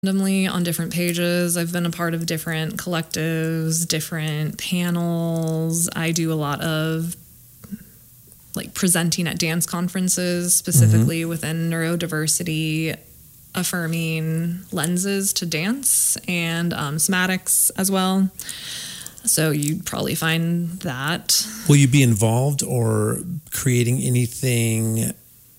randomly on different pages. I've been a part of different collectives, different panels. I do a lot of like presenting at dance conferences, specifically within neurodiversity, affirming lenses to dance, and somatics as well. So you'd probably find that. Will you be involved or creating anything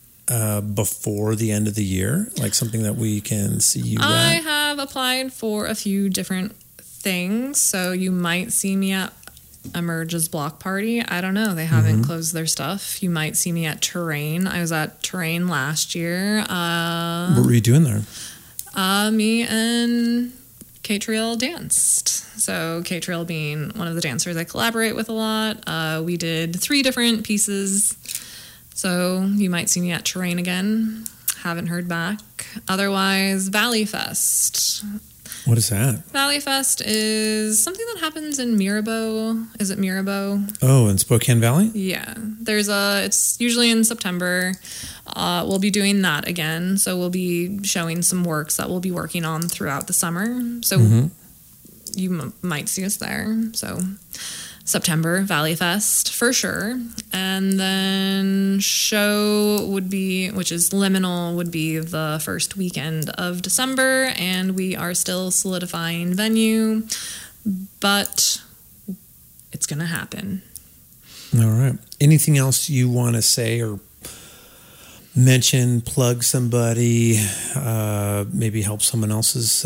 before the end of the year? Like something that we can see you I at? have applied for a few different things. So you might see me at Emerge's block party. I don't know. They haven't closed their stuff. You might see me at Terrain. I was at Terrain last year. What were you doing there? Me and Kate Trail danced. So Kate Trail being one of the dancers I collaborate with a lot. We did 3 different pieces. So you might see me at Terrain again. Haven't heard back. Otherwise, Valley Fest. What is that? Valley Fest is something that happens in Mirabeau. Is it Mirabeau? Oh, in Spokane Valley? Yeah. It's usually in September. We'll be doing that again. So we'll be showing some works that we'll be working on throughout the summer. So you might see us there. So September, Valley Fest for sure. And then show would be, which is Liminal, would be the first weekend of December. And we are still solidifying venue, but it's going to happen. All right. Anything else you want to say or mention, plug somebody, maybe help someone else's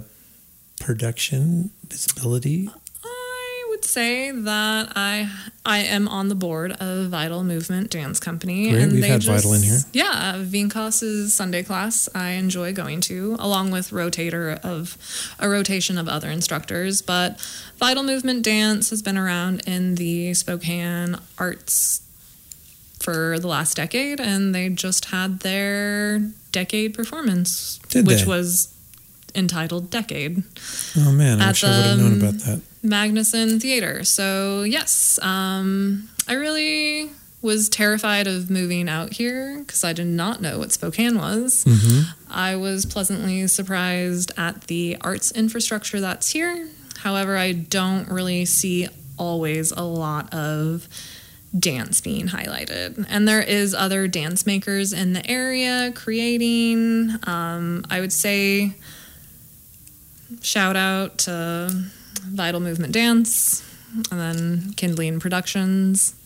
production, visibility? I would say that I am on the board of Vital Movement Dance Company. Great, and we've had Vital in here. Yeah, Vinkas's Sunday class I enjoy going to, along with a rotation of other instructors. But Vital Movement Dance has been around in the Spokane arts for the last decade, and they just had their decade performance, which was entitled Decade. Oh man, I wish I would have known about that. Magnuson Theater. So yes, I really was terrified of moving out here because I did not know what Spokane was. I was pleasantly surprised at the arts infrastructure that's here. However, I don't really see always a lot of dance being highlighted, and there is other dance makers in the area creating. I would say shout out to Vital Movement Dance, and then Kindling Productions.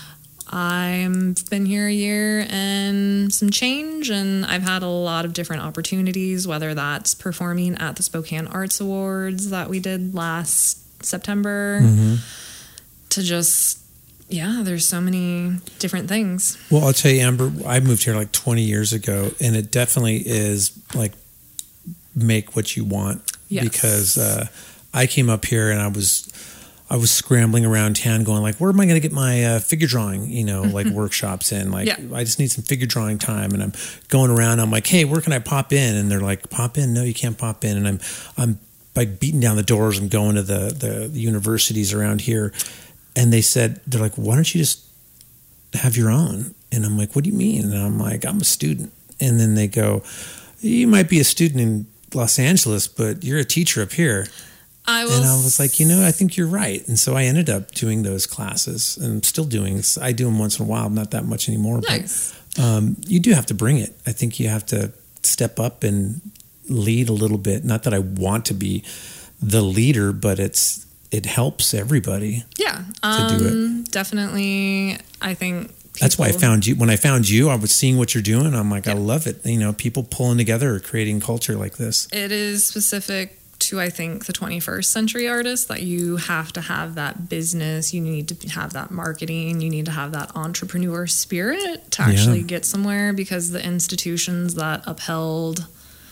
I've been here a year and some change, and I've had a lot of different opportunities, whether that's performing at the Spokane Arts Awards that we did last September, to just, there's so many different things. Well, I'll tell you, Amber, I moved here like 20 years ago, and it definitely is like make what you want. Yes. Because I came up here and I was scrambling around town going like, where am I going to get my figure drawing, like workshops in? Like, I just need some figure drawing time. And I'm going around. I'm like, hey, where can I pop in? And they're like, pop in? No, you can't pop in. And I'm like beating down the doors. I'm going to the universities around here. And they're like, why don't you just have your own? And I'm like, what do you mean? And I'm like, I'm a student. And then they go, you might be a student in Los Angeles, but you're a teacher up here. And I was like, I think you're right. And so I ended up doing those classes, and I'm still doing this. I do them once in a while, not that much anymore. Nice. But you do have to bring it. I think you have to step up and lead a little bit. Not that I want to be the leader, but it helps everybody. Yeah, to do it. Definitely. I think that's why I found you. When I found you, I was seeing what you're doing. I'm like, I love it. People pulling together, creating culture like this. It is specific to, I think, the 21st century artist that you have to have that business. You need to have that marketing. You need to have that entrepreneur spirit to actually get somewhere, because the institutions that upheld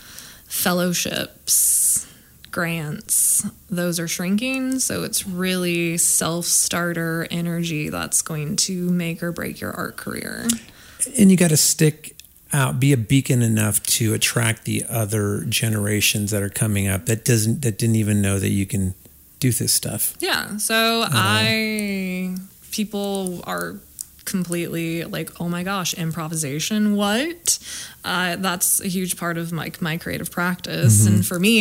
fellowships, grants, those are shrinking. So it's really self-starter energy that's going to make or break your art career. And you got to stick out, be a beacon enough to attract the other generations that are coming up that didn't even know that you can do this stuff. Yeah. So people are completely like, oh my gosh, improvisation, what? That's a huge part of my creative practice. And for me,